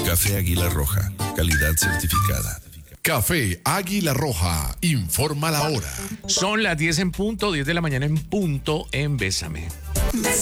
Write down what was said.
Café Águila Roja, calidad certificada. Café Águila Roja, informa la hora. Son las 10 en punto, 10 de la mañana en punto en Bésame.